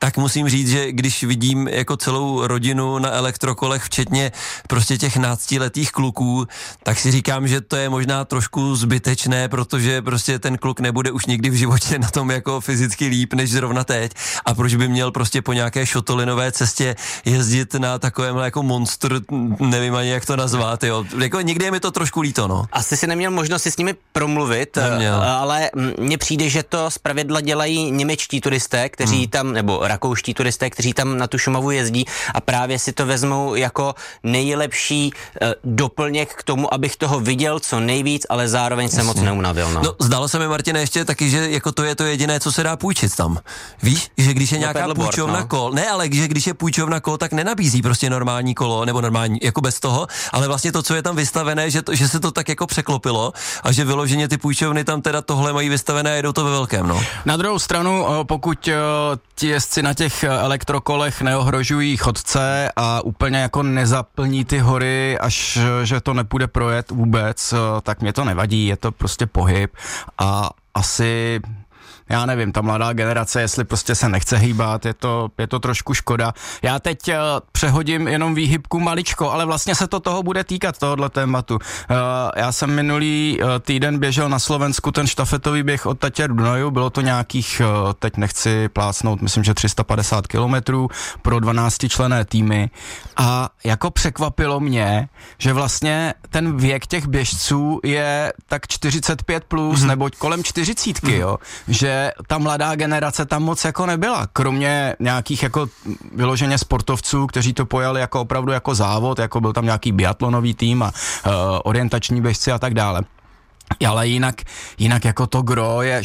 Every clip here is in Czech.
tak musím říct, že když vidím jako celou rodinu na elektrokolech, včetně prostě těch 12letých kluků, tak si říkám, že to je možná trošku zbytečné, protože prostě ten kluk nebude už nikdy v životě na tom jako fyzicky líp, než zrovna teď. A proč by měl prostě po nějaké šotolinové cestě jezdit na takovémhle jako monster, nevím ani jak to nazvat, jo. Jako někdy je mi to trošku líto, no. Asi si neměl možnost si s nimi promluvit, ale mně přijde, že to zpravidla dělají němečtí turisté, kteří tam, nebo rakouští turisté, kteří tam na tu Šumavu jezdí a právě si to vezmou jako nejlepší doplněk k tomu, abych toho viděl co nejvíc, ale zároveň se moc neunavil. No, zdálo se mi, Martine, ještě taky, že jako to je to jediné, co se dá půjčit tam. Víš, že když je nějaká půjčovna kol, ne, ale že když je půjčovna kol, tak nenabízí prostě normální kolo, nebo normální, jako bez toho, ale vlastně to, co je tam vystavené, že se to tak jako překlopilo a že vyloženě ty půjčovny tam teda tohle mají vystavené a jedou to ve velkém, no. Na druhou stranu, pokud ti jezdci na těch elektrokolech neohrožují chodce a úplně jako nezaplní ty hory, až že to nepůjde projet vůbec, tak mě to nevadí, je to prostě pohyb a asi... Já nevím, ta mladá generace, jestli prostě se nechce hýbat, je to trošku škoda. Já teď přehodím jenom výhybku maličko, ale vlastně se to toho bude týkat, tohohle tématu. Já jsem minulý týden běžel na Slovensku ten štafetový běh od Tatěr do Dunaju, bylo to nějakých, teď nechci plácnout, myslím, že 350 kilometrů pro 12členné týmy a jako překvapilo mě, že vlastně ten věk těch běžců je tak 45+, nebo kolem 40, jo, že ta mladá generace tam moc jako nebyla, kromě nějakých jako vyloženě sportovců, kteří to pojali jako opravdu jako závod, jako byl tam nějaký biatlonový tým a orientační běžci a tak dále. Ale jinak jako to gro je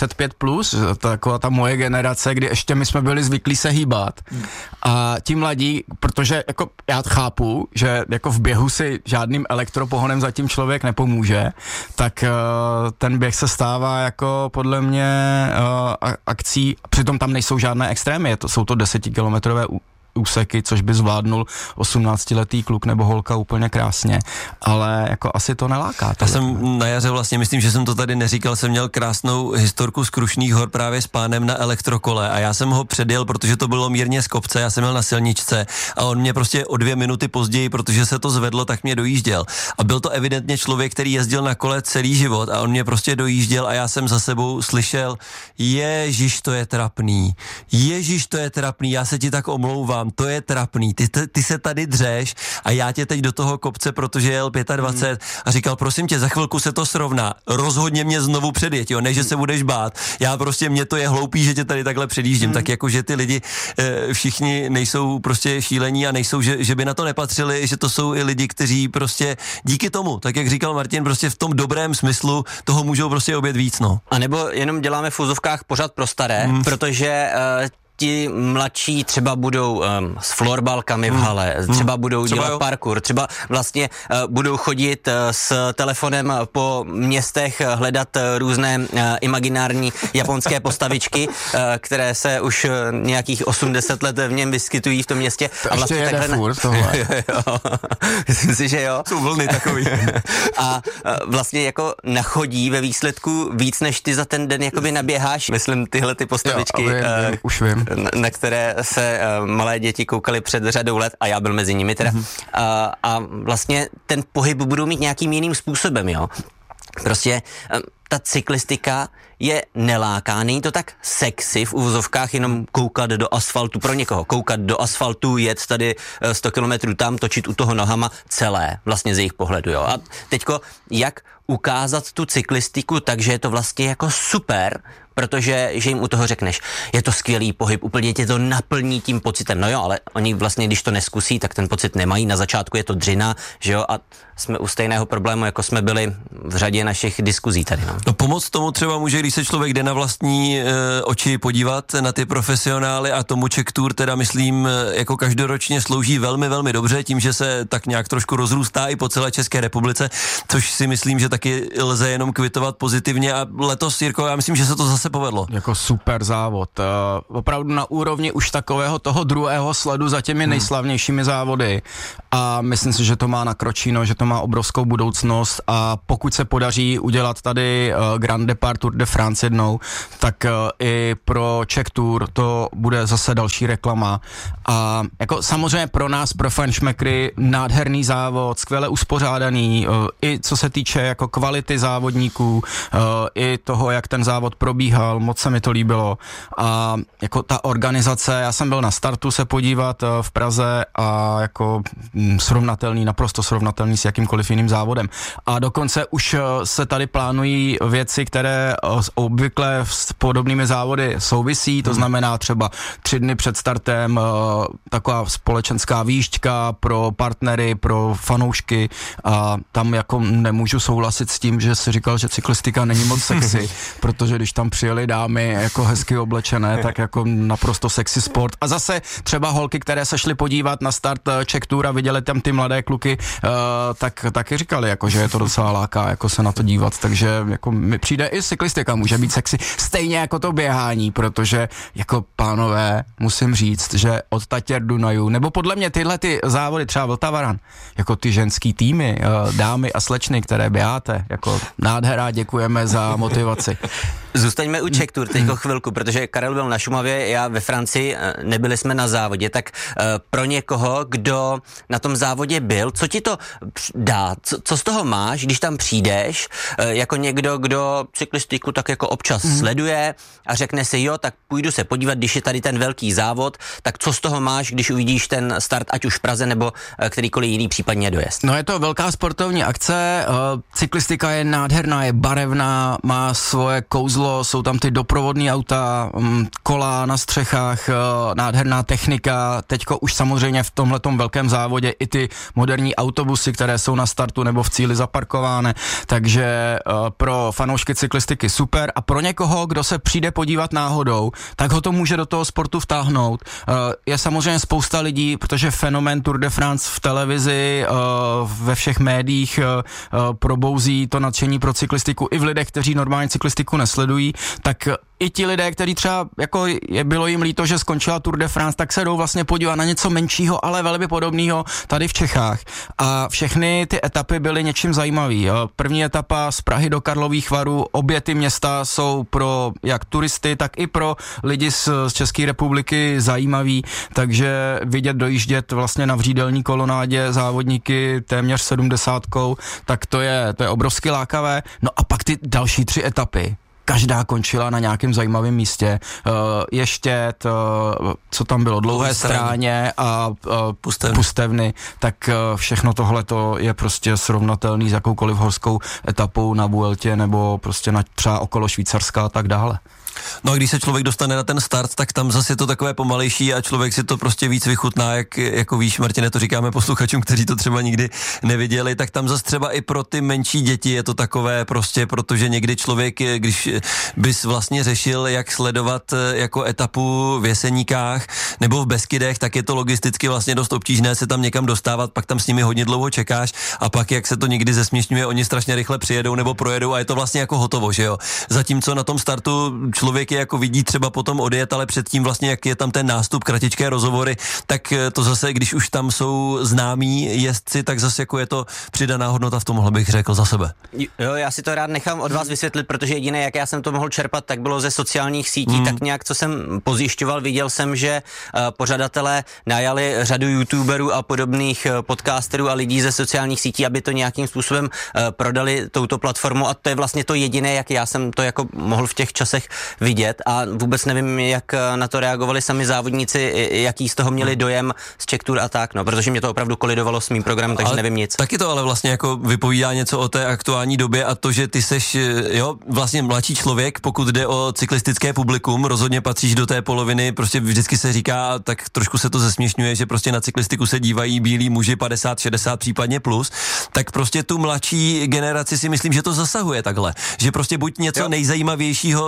45+, taková ta moje generace, kdy ještě my jsme byli zvyklí se hýbat. A ti mladí, protože jako já chápu, že jako v běhu si žádným elektropohonem zatím člověk nepomůže, tak ten běh se stává jako podle mě akcí, přitom tam nejsou žádné extrémy, jsou to 10kilometrové úseky, což by zvládnul 18letý kluk nebo holka úplně krásně, ale jako asi to neláká. Já jsem na jaře vlastně, myslím, že jsem to tady neříkal, jsem měl krásnou historku z Krušných hor právě s pánem na elektrokole a já jsem ho předjel, protože to bylo mírně z kopce, já jsem měl na silničce a on mě prostě o 2 minuty později, protože se to zvedlo, tak mě dojížděl. A byl to evidentně člověk, který jezdil na kole celý život a on mě prostě dojížděl a já jsem za sebou slyšel, Ježíš, to je trapný, já se ti tak omlouvám, to je trapný, ty se tady dřeš a já tě teď do toho kopce, protože jel 25 a říkal, prosím tě, za chvilku se to srovná, rozhodně mě znovu předjeď, jo, ne, že se budeš bát, já prostě, mě to je hloupý, že tě tady takhle předjíždím, tak jako, že ty lidi všichni nejsou prostě šílení a nejsou, že by na to nepatřili, že to jsou i lidi, kteří prostě díky tomu, tak jak říkal Martin, prostě v tom dobrém smyslu toho můžou prostě obět víc, no. A nebo jenom děláme v úzovkách pořád pro staré, protože ti mladší třeba budou s florbalkami v hale, třeba budou dělat parkour, třeba vlastně budou chodit s telefonem po městech, hledat různé imaginární japonské postavičky, které se už nějakých 80 let v něm vyskytují v tom městě. To a vlastně ještě jede furt tohle. Myslím si, že jo. Jsou vlny takový. A vlastně jako nachodí ve výsledku víc, než ty za ten den jakoby naběháš. Myslím tyhle ty postavičky. Už vím. Na které se malé děti koukaly před řadou let a já byl mezi nimi teda. A vlastně ten pohyb budou mít nějakým jiným způsobem, jo. Prostě ta cyklistika je neláká, není to tak sexy v uvozovkách jenom koukat do asfaltu, pro někoho koukat do asfaltu, jet tady 100 kilometrů tam, točit u toho nohama celé, vlastně z jejich pohledu, jo. A teďko, jak ukázat tu cyklistiku, takže je to vlastně jako super, protože že jim u toho řekneš, je to skvělý pohyb, úplně tě to naplní tím pocitem, no jo, ale oni vlastně, když to neskusí, tak ten pocit nemají, na začátku je to dřina, že jo, a jsme u stejného problému, jako jsme byli v řadě našich diskuzí tady, no. No pomoct tomu třeba může, když se člověk jde na vlastní oči podívat na ty profesionály a tomu Czech Tour teda myslím jako každoročně slouží velmi, velmi dobře tím, že se tak nějak trošku rozrůstá i po celé České republice, což si myslím, že taky lze jenom kvitovat pozitivně a letos, Jirko, já myslím, že se to zase povedlo. Jako super závod. Opravdu na úrovni už takového toho druhého sledu za těmi nejslavnějšími závody a myslím si, že to má nakročíno, že to má obrovskou budoucnost a pokud se podaří udělat tady Grand Depart Tour de France jednou, tak i pro Czech Tour to bude zase další reklama. A jako samozřejmě pro nás, pro fanšmekry, nádherný závod, skvěle uspořádaný, i co se týče jako kvality závodníků, i toho, jak ten závod probíhal, moc se mi to líbilo. A jako ta organizace, já jsem byl na startu se podívat v Praze a jako naprosto srovnatelný s jakýmkoliv jiným závodem. A dokonce už se tady plánují věci, které obvykle s podobnými závody souvisí, to znamená třeba 3 dny před startem taková společenská výšťka pro partnery, pro fanoušky a tam jako nemůžu souhlasit s tím, že si říkal, že cyklistika není moc sexy, protože když tam přijeli dámy jako hezky oblečené, tak jako naprosto sexy sport. A zase třeba holky, které se šly podívat na start Czech Tour a viděli tam ty mladé kluky, tak taky říkali, jako, že je to docela láká jako se na to dívat, takže jako mi přijde i cyklistika může být sexy, stejně jako to běhání, protože jako pánové musím říct, že od Tatěr Dunaju, nebo podle mě tyhle ty závody, třeba Vltavaran, jako ty ženský týmy, dámy a slečny, které běháte, jako nádhera, děkujeme za motivaci. Zůstaňme u Czech Tour teďko chvilku, protože Karel byl na Šumavě, já ve Francii, nebyli jsme na závodě, tak pro někoho, kdo na tom závodě byl, co ti to dá, co z toho máš, když tam přijdeš, jako někdo, kdo cyklistiku tak jako občas sleduje a řekne si, jo, tak půjdu se podívat, když je tady ten velký závod, tak co z toho máš, když uvidíš ten start, ať už v Praze nebo kterýkoliv jiný případně dojezd? No je to velká sportovní akce, cyklistika je nádherná, je barevná, má svoje kouzlo, jsou tam ty doprovodní auta, kola na střechách, nádherná technika, teďko už samozřejmě v tomhletom velkém závodě i ty moderní autobusy, které jsou na startu nebo v cíli zaparkované, takže pro fanoušky cyklistiky super a pro někoho, kdo se přijde podívat náhodou, tak ho to může do toho sportu vtáhnout. Je samozřejmě spousta lidí, protože fenomén Tour de France v televizi, ve všech médiích probouzí to nadšení pro cyklistiku i v lidech, kteří normálně cyklistiku nesledují, tak i ti lidé, kteří třeba jako bylo jim líto, že skončila Tour de France, tak se jdou vlastně podívat na něco menšího, ale velmi podobného tady v Čechách. A všechny ty etapy byly něčím zajímavý. První etapa z Prahy do Karlových Varů, obě ty města jsou pro jak turisty, tak i pro lidi z České republiky zajímavý, takže vidět dojíždět vlastně na vřídelní kolonádě závodníky téměř 70, tak to je obrovsky lákavé. No a pak ty další 3 etapy. Každá končila na nějakém zajímavém místě. Ještěd, co tam bylo, Dlouhé Stráně a Pustevny, tak všechno tohleto je prostě srovnatelný s jakoukoliv horskou etapou na Vueltě nebo prostě třeba okolo Švýcarska a tak dále. No a když se člověk dostane na ten start, tak tam zase je to takové pomalejší a člověk si to prostě víc vychutná, jako víš, Martine, to říkáme posluchačům, kteří to třeba nikdy neviděli, tak tam zase třeba i pro ty menší děti je to takové prostě, protože někdy člověk, když bys vlastně řešil, jak sledovat jako etapu v Jeseníkách nebo v Beskydech, tak je to logisticky vlastně dost obtížné se tam někam dostávat, pak tam s nimi hodně dlouho čekáš a pak jak se to někdy zesměšňuje, oni strašně rychle přijedou nebo projedou a je to vlastně jako hotovo, že jo. Zatímco na tom startu člověk je jako vidí třeba potom odjet, ale předtím vlastně, jak je tam ten nástup, kratičké rozhovory, tak to zase, když už tam jsou známí jezdci, tak zase jako je to přidaná hodnota v tomhle, bych řekl za sebe. Jo, já si to rád nechám od vás vysvětlit, protože jediné, jak já jsem to mohl čerpat, tak bylo ze sociálních sítí, tak nějak, co jsem pozjišťoval, viděl jsem, že pořadatelé najali řadu youtuberů a podobných podcasterů a lidí ze sociálních sítí, aby to nějakým způsobem prodali touto platformu a to je vlastně to jediné, jak já jsem to jako mohl v těch časech vidět a vůbec nevím, jak na to reagovali sami závodníci, jaký z toho měli dojem z Czech Tour a tak, no, protože mě to opravdu kolidovalo s mým programem, takže nevím nic. Taky to ale vlastně jako vypovídá něco o té aktuální době a to, že ty seš, jo, vlastně mladší člověk, pokud jde o cyklistické publikum, rozhodně patříš do té poloviny, prostě vždycky se říká, tak trošku se to zesměšňuje, že prostě na cyklistiku se dívají bílí muži 50, 60, případně plus, tak prostě tu mladší generaci si myslím, že to zasahuje takhle, že prostě buď něco nejzajímavějšího se dostane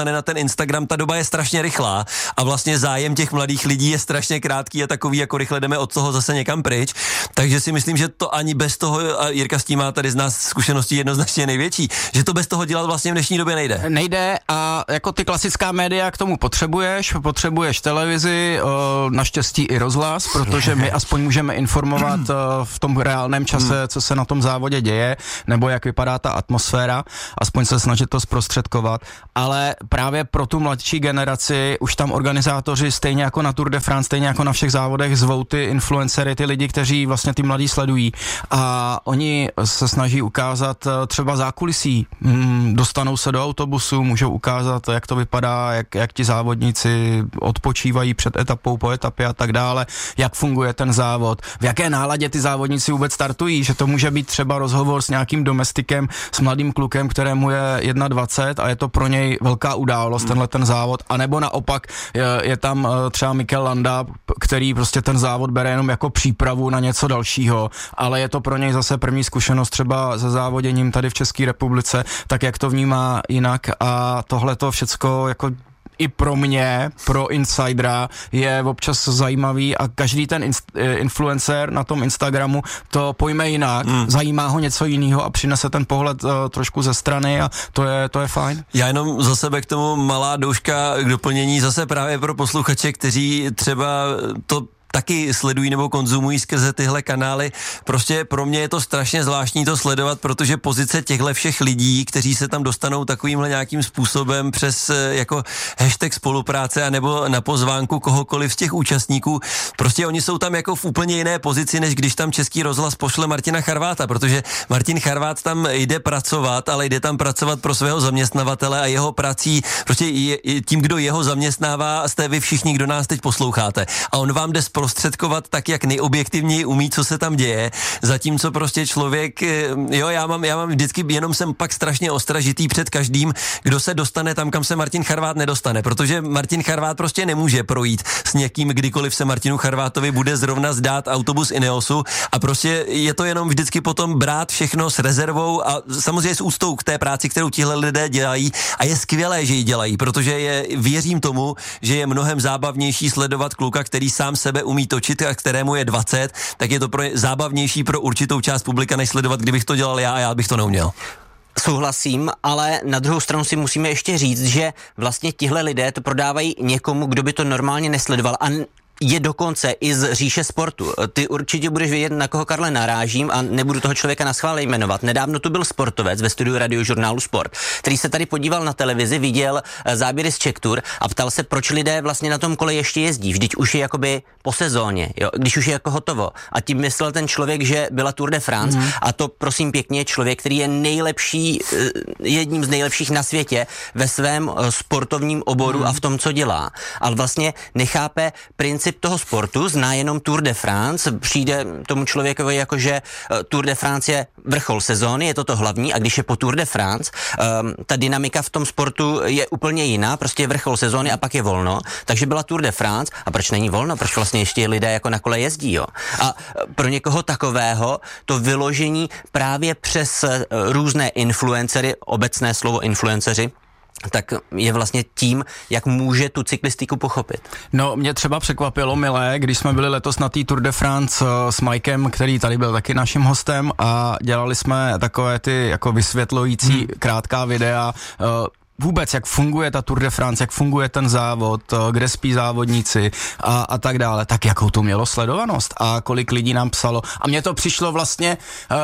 dostane na ten Instagram, ta doba je strašně rychlá a vlastně zájem těch mladých lidí je strašně krátký a takový, jako rychle jdeme od toho zase někam pryč. Takže si myslím, že to ani bez toho, a Jirka s tím má tady z nás zkušeností jednoznačně největší, že to bez toho dělat vlastně v dnešní době nejde. Nejde a jako ty klasická média k tomu potřebuješ televizi, naštěstí i rozhlas, protože my aspoň můžeme informovat v tom reálném čase, co se na tom závodě děje, nebo jak vypadá ta atmosféra, aspoň se snažit to zprostředkovat, ale právě pro tu mladší generaci už tam organizátoři stejně jako na Tour de France, stejně jako na všech závodech zvou ty influencery, ty lidi, kteří vlastně ty mladí sledují a oni se snaží ukázat třeba zákulisí, dostanou se do autobusu, můžou ukázat, jak to vypadá, jak ti závodníci odpočívají před etapou, po etapě a tak dále, jak funguje ten závod, v jaké náladě ty závodníci vůbec startují, že to může být třeba rozhovor s nějakým domestikem, s mladým klukem, kterému je 21 a je to pro něj velká událost, tenhle ten závod, anebo naopak je tam třeba Mikel Landa, který prostě ten závod bere jenom jako přípravu na něco dalšího, ale je to pro něj zase první zkušenost třeba se závoděním tady v České republice, tak jak to vnímá jinak a tohle to všecko jako i pro mě, pro insidera, je občas zajímavý a každý ten influencer na tom Instagramu to pojme jinak, zajímá ho něco jiného a přinese ten pohled trošku ze strany a to je fajn. Já jenom za sebe k tomu malá douška k doplnění zase právě pro posluchače, kteří třeba to taky sledují nebo konzumují skrze tyhle kanály. Prostě pro mě je to strašně zvláštní to sledovat, protože pozice těchto všech lidí, kteří se tam dostanou takovýmhle nějakým způsobem přes jako hashtag spolupráce anebo na pozvánku kohokoliv z těch účastníků, prostě oni jsou tam jako v úplně jiné pozici, než když tam Český rozhlas pošle Martina Charváta, protože Martin Charvát tam jde pracovat, ale jde tam pracovat pro svého zaměstnavatele a jeho prací, prostě tím, kdo jeho zaměstnává, jste vy všichni, kdo nás teď posloucháte. A on vám jde zprostředkovat tak, jak nejobjektivněji umí, co se tam děje, zatímco prostě člověk, já mám vždycky, jenom jsem pak strašně ostražitý před každým, kdo se dostane tam, kam se Martin Charvát nedostane, protože Martin Charvát prostě nemůže projít s někým, kdykoliv se Martinu Charvátovi bude zrovna zdát autobus Ineosu a prostě je to jenom vždycky potom brát všechno s rezervou a samozřejmě s úctou k té práci, kterou tihle lidé dělají a je skvělé, že ji dělají, protože věřím tomu, že je mnohem zábavnější sledovat kluka, který sám sebe umí točit a kterému je 20, tak je to zábavnější pro určitou část publika, než sledovat, kdybych to dělal já a já bych to neuměl. Souhlasím, ale na druhou stranu si musíme ještě říct, že vlastně tihle lidé to prodávají někomu, kdo by to normálně nesledoval a je dokonce i z říše sportu. Ty určitě budeš vědět, na koho, Karle, narážím a nebudu toho člověka naschvál jmenovat. Nedávno tu byl sportovec ve studiu radiožurnálu Sport, který se tady podíval na televizi, viděl záběry z Czech Tour a ptal se, proč lidé vlastně na tom kole ještě jezdí. Vždyť už je jakoby po sezóně, jo? Když už je jako hotovo. A tím myslel ten člověk, že byla Tour de France a to, prosím pěkně, člověk, který je nejlepší, jedním z nejlepších na světě ve svém sportovním oboru a v tom, co dělá. Ale vlastně nechápe princip toho sportu, zná jenom Tour de France, přijde tomu člověkovi jako, že Tour de France je vrchol sezóny, je to hlavní a když je po Tour de France, ta dynamika v tom sportu je úplně jiná, prostě je vrchol sezóny a pak je volno, takže byla Tour de France a proč není volno, proč vlastně ještě lidé jako na kole jezdí, jo? A pro někoho takového to vyložení právě přes různé influencery, obecné slovo influenceři, tak je vlastně tím, jak může tu cyklistiku pochopit. No, mě třeba překvapilo, milé, když jsme byli letos na té Tour de France s Mikem, který tady byl taky naším hostem a dělali jsme takové ty jako vysvětlující krátká videa, vůbec, jak funguje ta Tour de France, jak funguje ten závod, kde spí závodníci a tak dále, tak jakou to mělo sledovanost a kolik lidí nám psalo. A mně to přišlo vlastně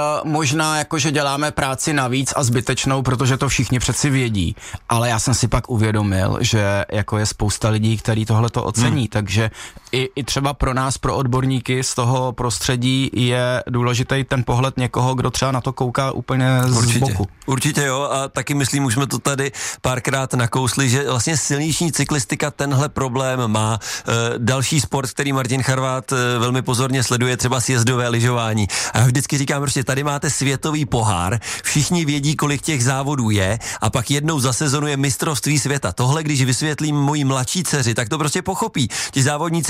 možná jako, že děláme práci navíc a zbytečnou, protože to všichni přeci vědí. Ale já jsem si pak uvědomil, že jako je spousta lidí, kteří tohle to ocení, takže i třeba pro nás, pro odborníky z toho prostředí je důležitý ten pohled někoho, kdo třeba na to kouká úplně z boku. Určitě jo a taky myslím, už jsme to tady párkrát nakousli, že vlastně silniční cyklistika tenhle problém má. Další sport, který Martin Charvát velmi pozorně sleduje, třeba sjezdové lyžování. A já vždycky říkám, prostě tady máte světový pohár, všichni vědí, kolik těch závodů je a pak jednou za sezonu je mistrovství světa. Tohle, když vysvětlím mojí mladší dceři, tak to prostě pochopí. Ti závodníci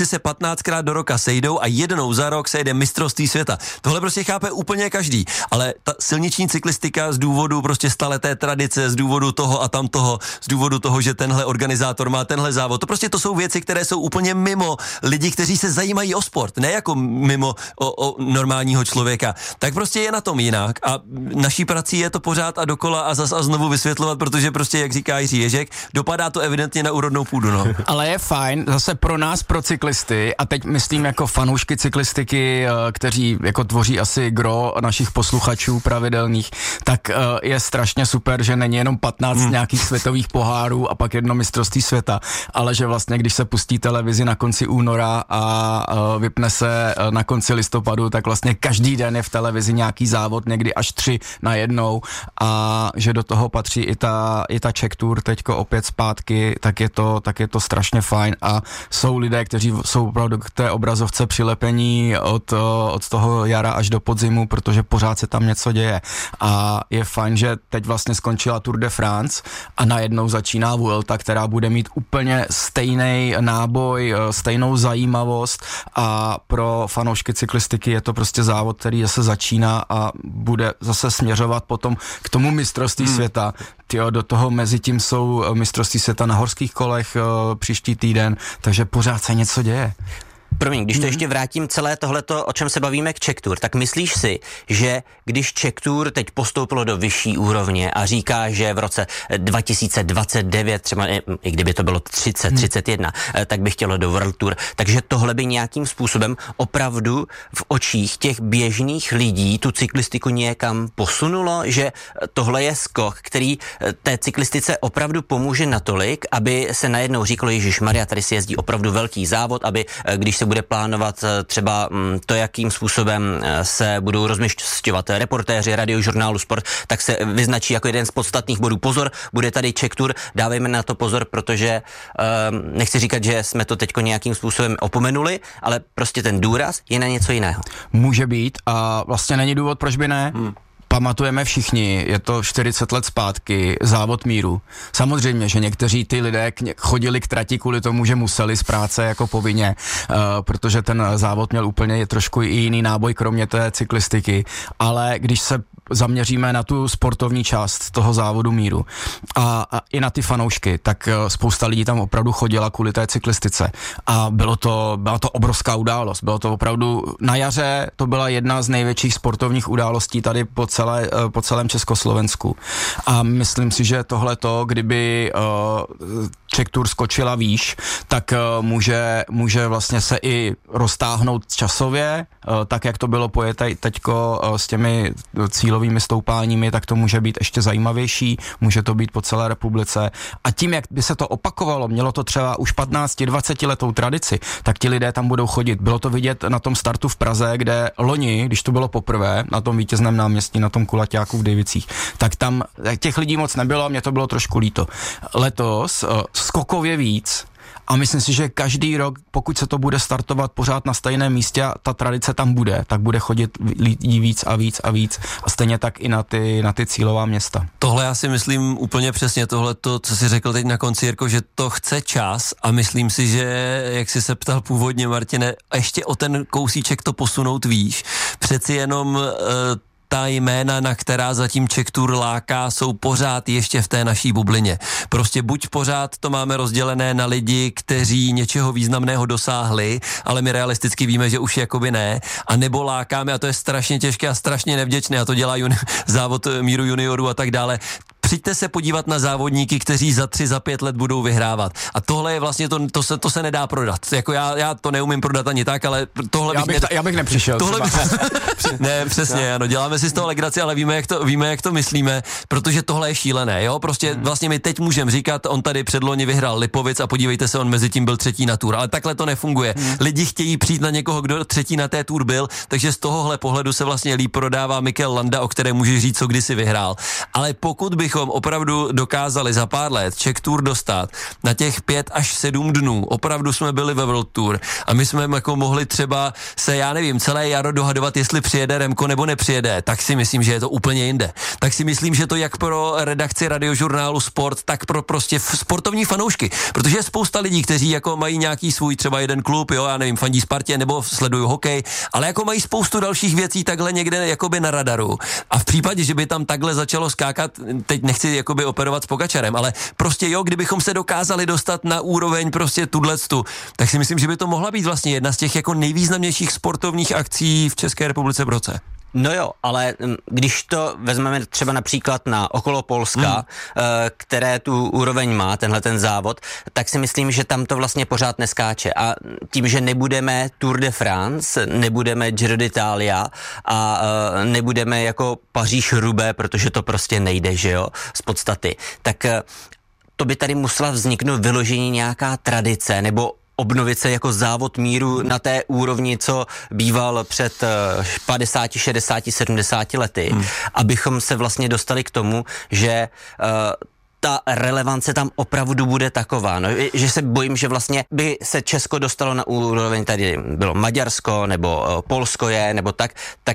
se 15krát do roka sejdou a jednou za rok se jede mistrovství světa. Tohle prostě chápe úplně každý, ale ta silniční cyklistika z důvodu prostě staleté tradice, z důvodu toho a tam toho, z důvodu toho, že tenhle organizátor má tenhle závod, to jsou věci, které jsou úplně mimo lidi, kteří se zajímají o sport, ne jako mimo o normálního člověka. Tak prostě je na tom jinak a naší prací je to pořád a dokola a zas a znovu vysvětlovat, protože prostě, jak říká Jiří Ježek, dopadá to evidentně na úrodnou půdu, no. Ale je fajn, zase pro nás, pro cyklisty, a teď myslím jako fanoušky cyklistiky, kteří jako tvoří asi gro našich posluchačů pravidelných, tak je strašně super, že není jenom 15 nějakých světových pohárů a pak jedno mistrovství světa, ale že vlastně, když se pustí televizi na konci února a vypne se na konci listopadu, tak vlastně každý den je v televizi nějaký závod, někdy až 3 najednou a že do toho patří i ta Czech Tour teďko opět zpátky, tak je to strašně fajn a jsou lidé, kteří jsou opravdu k té obrazovce přilepení od toho jara až do podzimu, protože pořád se tam něco děje a je fajn, že teď vlastně skončila Tour de France a najednou začíná Vuelta, která bude mít úplně stejný náboj, stejnou zajímavost a pro fanoušky cyklistiky je to prostě závod, který se začíná a bude zase směřovat potom k tomu mistrovství světa. Do toho mezi tím jsou mistrovství světa na horských kolech příští týden, takže pořád se něco děje. Promiň, když to ještě vrátím celé tohleto, o čem se bavíme k Czech Tour, tak myslíš si, že když Czech Tour teď postoupilo do vyšší úrovně a říká, že v roce 2029, třeba i kdyby to bylo 31, tak by chtělo do World Tour, takže tohle by nějakým způsobem opravdu v očích těch běžných lidí tu cyklistiku někam posunulo, že tohle je skok, který té cyklistice opravdu pomůže natolik, aby se najednou říkalo, ježišmarja, tady si jezdí opravdu velký závod, aby když se bude plánovat třeba to, jakým způsobem se budou rozměšťovat reportéři radiožurnálu Sport, tak se vyznačí jako jeden z podstatných bodů. Pozor, bude tady Czech Tour, dávejme na to pozor, protože nechci říkat, že jsme to teďko nějakým způsobem opomenuli, ale prostě ten důraz je na něco jiného. Může být a vlastně není důvod, proč by ne. Pamatujeme všichni, je to 40 let zpátky, závod míru. Samozřejmě, že někteří ty lidé chodili k trati kvůli tomu, že museli z práce jako povinně, protože ten závod měl úplně trošku i jiný náboj, kromě té cyklistiky. Ale když se zaměříme na tu sportovní část toho závodu míru a i na ty fanoušky, tak spousta lidí tam opravdu chodila kvůli té cyklistice. A byla to obrovská událost. Bylo to opravdu na jaře, to byla jedna z největších sportovních událostí tady po celém Československu. A myslím si, že tohleto, kdyby Czech Tour skočila výš, tak může vlastně se i roztáhnout časově, tak jak to bylo pojete teďko s těmi cílovými stoupáními, tak to může být ještě zajímavější, může to být po celé republice. A tím, jak by se to opakovalo, mělo to třeba už 15-20 letou tradici, tak ti lidé tam budou chodit. Bylo to vidět na tom startu v Praze, kde loni, když to bylo poprvé, na tom vítězném náměstí, na tom kulaťáku v Dejvicích, tak tam těch lidí moc nebylo a mě to bylo trošku líto. Letos skokově víc a myslím si, že každý rok, pokud se to bude startovat pořád na stejném místě a ta tradice tam bude, tak bude chodit lidí víc a víc a víc a stejně tak i na ty cílová města. Tohle já si myslím úplně přesně, tohleto, co jsi řekl teď na konci, Jirko, že to chce čas a myslím si, že, jak jsi se ptal původně, Martine, ještě o ten kousíček to posunout výš. Přeci jenom ta jména, na která zatím Czech Tour láká, jsou pořád ještě v té naší bublině. Prostě buď pořád to máme rozdělené na lidi, kteří něčeho významného dosáhli, ale my realisticky víme, že už jakoby ne, a nebo lákáme, a to je strašně těžké a strašně nevděčné, a to dělá závod míru juniorů a tak dále. Přijďte se podívat na závodníky, kteří za 3, za 5 let budou vyhrávat. A tohle je vlastně, to se nedá prodat. Jako já to neumím prodat ani tak, ale tohle já bych nepřišel. Ne, přesně, ano, děláme si z toho legraci, ale víme, jak to myslíme, protože tohle je šílené, jo? Prostě vlastně my teď můžeme říkat, on tady předloni vyhrál Lipovic a podívejte se, on mezi tím byl 3. na Tour, ale takhle to nefunguje. Lidi chtějí přijít na někoho, kdo 3. na té Tour byl, takže z tohohle pohledu se vlastně líp prodává Mikel Landa, o kterém můžeš říct, co kdysi vyhrál. Ale pokud bychom kdybychom opravdu dokázali za pár let Czech Tour dostat na těch 5 až 7 dnů, opravdu jsme byli ve World Tour a my jsme jako mohli třeba se, já nevím, celé jaro dohadovat, jestli přijede Remko nebo nepřijede, tak si myslím, že je to úplně jinde. Tak si myslím, že to jak pro redakci radiožurnálu Sport, tak pro prostě sportovní fanoušky, protože je spousta lidí, kteří jako mají nějaký svůj třeba jeden klub, jo, já nevím, fandí Spartě nebo sledují hokej, ale jako mají spoustu dalších věcí takhle někde jakoby na radaru. A v případě, že by tam takhle začalo skákat, teď nechci jakoby operovat s Pogačarem, ale prostě jo, kdybychom se dokázali dostat na úroveň prostě tudlectu, tak si myslím, že by to mohla být vlastně jedna z těch jako nejvýznamnějších sportovních akcí v České republice v roce. No jo, ale když to vezmeme třeba například na okolo Polska, které tu úroveň má, tenhle ten závod, tak si myslím, že tam to vlastně pořád neskáče. A tím, že nebudeme Tour de France, nebudeme Giro d'Italia a nebudeme jako Paříž-Roubaix, protože to prostě nejde, že jo, z podstaty, tak to by tady musela vzniknout vyložení nějaká tradice nebo obnovit se jako závod míru na té úrovni, co býval před 50, 60, 70 lety, abychom se vlastně dostali k tomu, že ta relevance tam opravdu bude taková, no, že se bojím, že vlastně by se Česko dostalo na úroveň, tady bylo Maďarsko, nebo Polsko je, nebo tak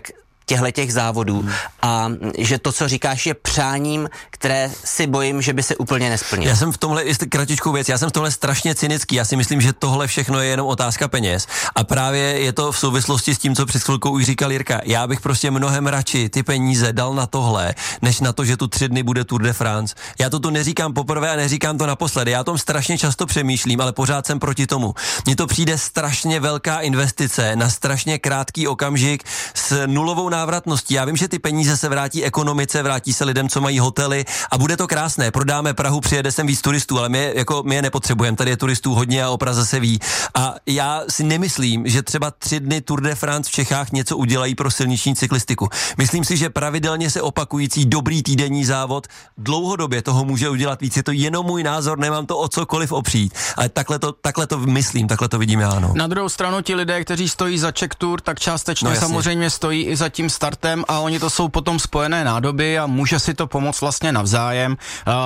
těch závodů a že to, co říkáš, je přáním, které si bojím, že by se úplně nesplnilo. Já jsem v tomhle, jestli kratičkou věc, já jsem v tomhle strašně cynický, já si myslím, že tohle všechno je jenom otázka peněz a právě je to v souvislosti s tím, co před chvilkou už říkal Jirka. Já bych prostě mnohem radši ty peníze dal na tohle, než na to, že tu 3 dny bude Tour de France. Já to tu neříkám poprvé a neříkám to naposledy, já o tom strašně často přemýšlím, ale pořád jsem proti tomu. Mně to přijde strašně velká investice na strašně krátký okamžik s nulovou návratností. Já vím, že ty peníze se vrátí ekonomice, vrátí se lidem, co mají hotely a bude to krásné. Prodáme Prahu, přijede sem víc turistů, ale my je nepotřebujeme. Tady je turistů hodně a o Praze se ví. A já si nemyslím, že třeba 3 dny Tour de France v Čechách něco udělají pro silniční cyklistiku. Myslím si, že pravidelně se opakující dobrý týdenní závod dlouhodobě toho může udělat víc. Je to jenom můj názor, nemám to o cokoliv opřít. Ale takhle to myslím, takhle to vidím já. No. Na druhou stranu ti lidé, kteří stojí za Czech Tour, tak částečně samozřejmě stojí i za tím startem a oni to jsou potom spojené nádoby a může si to pomoct vlastně navzájem.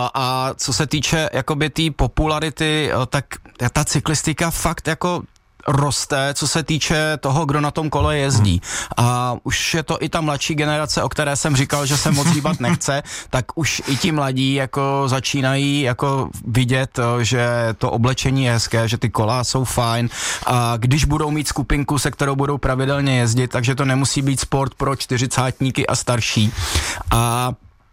A co se týče jakoby té popularity, tak ta cyklistika fakt jako roste, co se týče toho, kdo na tom kole jezdí. A už je to i ta mladší generace, o které jsem říkal, že se moc hýbat nechce, tak už i ti mladí jako začínají jako vidět, že to oblečení je hezké, že ty kola jsou fajn a když budou mít skupinku, se kterou budou pravidelně jezdit, takže to nemusí být sport pro 40átníky a starší. A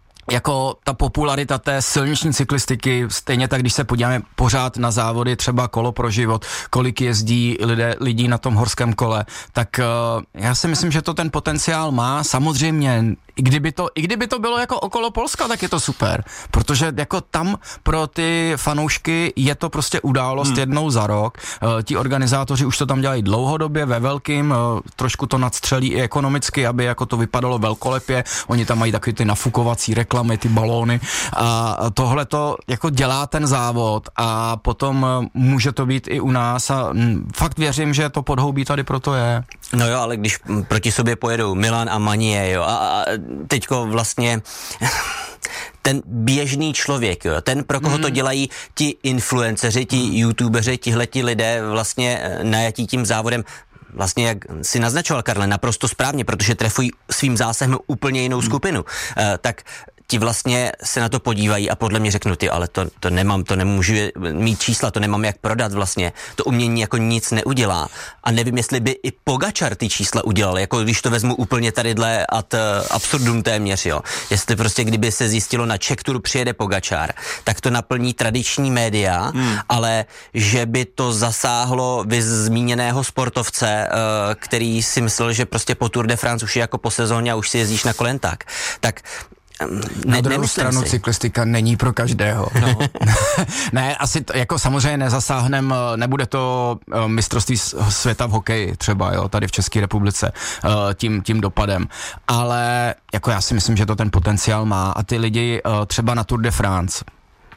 jako ta popularita té silniční cyklistiky, stejně tak, když se podíváme pořád na závody, třeba Kolo pro život, kolik jezdí lidí na tom horském kole, tak já si myslím, že to ten potenciál má. Samozřejmě, i kdyby to bylo jako okolo Polska, tak je to super, protože jako tam pro ty fanoušky je to prostě událost jednou za rok. Ti organizátoři už to tam dělají dlouhodobě, ve velkým, trošku to nadstřelí i ekonomicky, aby jako to vypadalo velkolepě. Oni tam mají takový ty nafukovací reklamy, ty balóny a tohle to jako dělá ten závod a potom může to být i u nás a fakt věřím, že to podhoubí tady proto je. No jo, ale když proti sobě pojedou Milan a Manie, jo, a teďko vlastně ten běžný člověk, jo, ten, pro koho to dělají ti influenceři, ti youtubeři, tihleti lidé vlastně najatí tím závodem, vlastně, jak si naznačoval, Karle, naprosto správně, protože trefují svým zásahem úplně jinou skupinu, tak ti vlastně se na to podívají a podle mě řeknou, ty, ale to nemám, to nemůžu mít čísla, to nemám jak prodat vlastně, to umění jako nic neudělá. A nevím, jestli by i Pogačar ty čísla udělal, jako když to vezmu úplně tadyhle ad absurdum téměř, jo. Jestli prostě, kdyby se zjistilo na Czech Tour přijede Pogačar, tak to naplní tradiční média, ale že by to zasáhlo zmíněného sportovce, který si myslel, že prostě po Tour de France už je jako po sezóně a už si jezdíš na kole jen tak na druhou stranu cyklistika není pro každého. No. Ne, asi jako samozřejmě nezasáhnem, nebude to mistrovství světa v hokeji třeba, jo, tady v České republice tím dopadem, ale jako já si myslím, že to ten potenciál má a ty lidi třeba na Tour de France,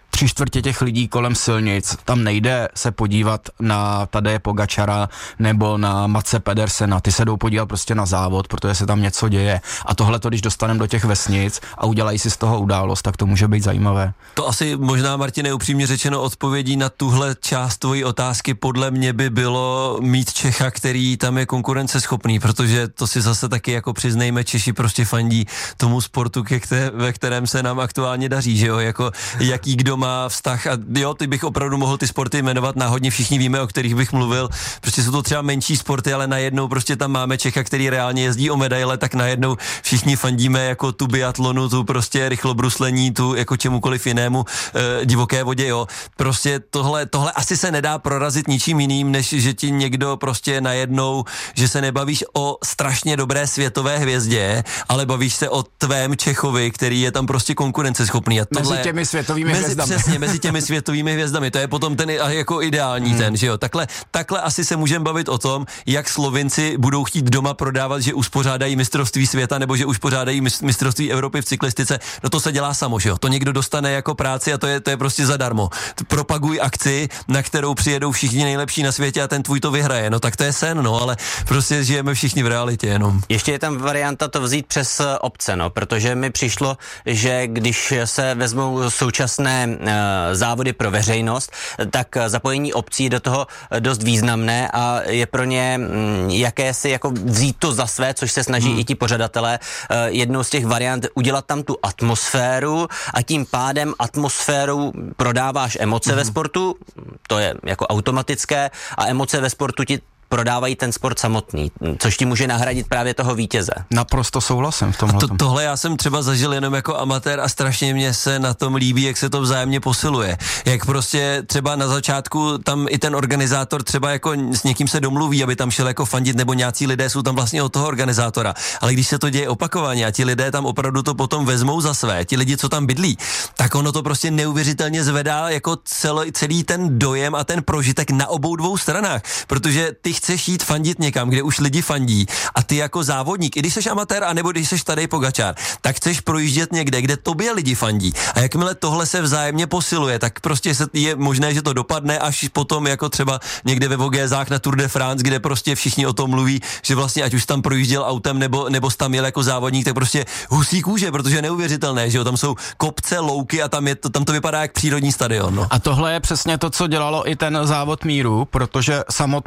3/4 těch lidí kolem silnic tam nejde se podívat na Tadeje Pogačara nebo na Matse Pedersena, ty se jdou podívat prostě na závod, protože se tam něco děje. A tohle to, když dostaneme do těch vesnic a udělají si z toho událost, tak to může být zajímavé. To asi možná, Martine, upřímně řečeno odpovědí na tuhle část tvojí otázky podle mě by bylo mít Čecha, který tam je konkurenceschopný, protože to si zase taky jako přiznejme, Češi prostě fandí tomu sportu, ve kterém se nám aktuálně daří, že jo, jako jaký kdo má vztah a jo, ty bych opravdu mohl ty sporty jmenovat náhodně, všichni víme, o kterých bych mluvil, prostě jsou to třeba menší sporty, ale najednou prostě tam máme Čecha, který reálně jezdí o medaile, tak najednou všichni fandíme jako tu biatlonu, tu prostě rychlobruslení, tu jako čemukoliv jinému divoké vodě, jo. Prostě tohle asi se nedá prorazit ničím jiným, než že ti někdo prostě najednou, že se nebavíš o strašně dobré světové hvězdě, ale bavíš se o tvém Čechovi, který je tam prostě konkurenceschopný. A tohle, mezi těmi světovými hvězdami. Přesně, mezi těmi světovými hvězdami. To je potom ten jako ideální ten, že jo. Takhle asi se můžeme bavit o tom, jak Slovinci budou chtít doma prodávat, že uspořádají mistrovství světa nebo že uspořádají mistrovství Evropy v cyklistice. No to se dělá samo, že jo. To někdo dostane jako práci a to je prostě zadarmo. Propaguj akci, na kterou přijedou všichni nejlepší na světě a ten tvůj to vyhraje. No tak to je sen, no, ale prostě žijeme všichni v realitě jenom. Ještě je tam varianta to vzít přes obce, no, protože mi přišlo, že když se vezmou současné závody pro veřejnost, tak zapojení obcí je do toho dost významné a je pro ně jakési jako vzít to za své, což se snaží i ti pořadatelé. Jednou z těch variant udělat tam tu atmosféru a tím pádem atmosférou prodáváš emoce ve sportu, to je jako automatické a emoce ve sportu ti prodávají ten sport samotný, což ti může nahradit právě toho vítěze. Naprosto souhlasím v tomhle. Tohle já jsem třeba zažil jenom jako amatér a strašně mě se na tom líbí, jak se to vzájemně posiluje. Jak prostě třeba na začátku tam i ten organizátor třeba jako s někým se domluví, aby tam šel jako fandit, nebo nějací lidé jsou tam vlastně od toho organizátora. Ale když se to děje opakovaně a ti lidé tam opravdu to potom vezmou za své, ti lidi, co tam bydlí, tak ono to prostě neuvěřitelně zvedá jako celý ten dojem a ten prožitek na obou dvou stranách, protože ty chceš jít fandit někam, kde už lidi fandí a ty jako závodník, i když jsi amatér, anebo když jsi Tadej Pogačar, tak chceš projíždět někde, kde tobě lidi fandí. A jakmile tohle se vzájemně posiluje, tak prostě je možné, že to dopadne až potom jako třeba někde ve Vogézách na Tour de France, kde prostě všichni o tom mluví, že vlastně ať už tam projížděl autem nebo tam jel jako závodník, tak prostě husí kůže, protože je neuvěřitelné, že jo, tam jsou kopce, louky a tam to vypadá jak přírodní stadion. No. A tohle je přesně to, co dělalo i ten závod míru, protože